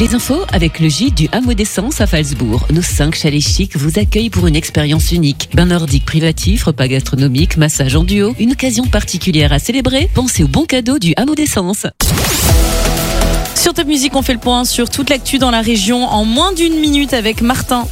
Les infos avec le gîte du Hameau d'Essence à Falsbourg. Nos 5 chalets chics vous accueillent pour une expérience unique. Bain nordique privatif, repas gastronomique, massage en duo. Une occasion particulière à célébrer. Pensez au bon cadeau du Hameau d'Essence. Sur Top Music, on fait le point sur toute l'actu dans la région en moins d'une minute avec Martin.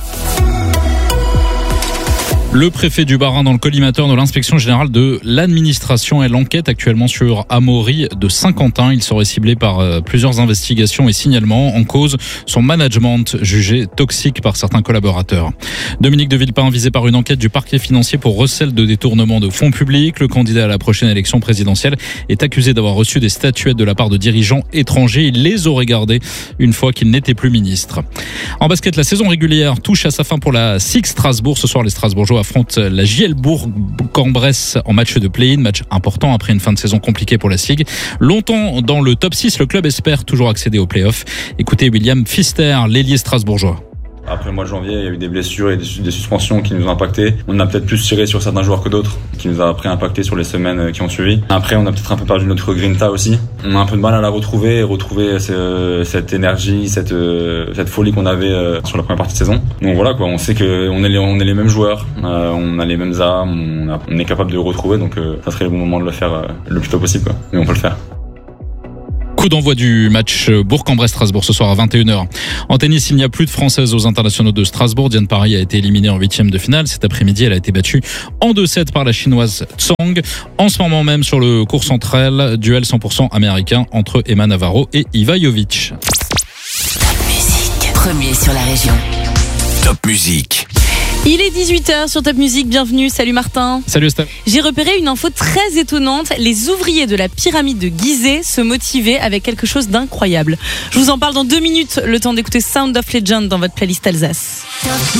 Le préfet du Bas-Rhin dans le collimateur de l'inspection générale de l'administration et l'enquête actuellement sur Amaury de Saint-Quentin. Il serait ciblé par plusieurs investigations et signalements. En cause, son management jugé toxique par certains collaborateurs. Dominique de Villepin visé par une enquête du parquet financier pour recel de détournement de fonds publics. Le candidat à la prochaine élection présidentielle est accusé d'avoir reçu des statuettes de la part de dirigeants étrangers. Il les aurait gardées une fois qu'il n'était plus ministre. En basket, la saison régulière touche à sa fin pour la SIG Strasbourg. Ce soir, les Strasbourgeois affronte la JL Bourg-en-Bresse en match de play-in, match important après une fin de saison compliquée pour la SIG. Longtemps dans le top 6, le club espère toujours accéder aux play-offs. Écoutez William Pfister, l'ailier strasbourgeois. Après le mois de janvier, il y a eu des blessures et des suspensions qui nous ont impacté. On a peut-être plus tiré sur certains joueurs que d'autres, qui nous a après impacté sur les semaines qui ont suivi. Après, on a peut-être un peu perdu notre grinta aussi. On a un peu de mal à la retrouver cette énergie, cette folie qu'on avait sur la première partie de saison. Donc voilà quoi, on sait que on est les mêmes joueurs, on a les mêmes armes, on est capable de le retrouver. Donc ça serait le bon moment de le faire le plus tôt possible quoi. Mais on peut le faire. Coup d'envoi du match Bourg-en-Bresse-Strasbourg ce soir à 21h. En tennis, il n'y a plus de Françaises aux internationaux de Strasbourg. Diane Parry a été éliminée en 8e de finale. Cet après-midi, elle a été battue en 2-7 par la chinoise Tsang. En ce moment même, sur le court central, duel 100% américain entre Emma Navarro et Iva Jovic. Top Music, premier sur la région. Top Music. Il est 18h sur Top Music, bienvenue, salut Martin. Salut Estelle. J'ai repéré une info très étonnante, les ouvriers de la pyramide de Gizeh se motivaient avec quelque chose d'incroyable. Je vous en parle dans 2 minutes, le temps d'écouter Sound of Legend dans votre playlist Alsace.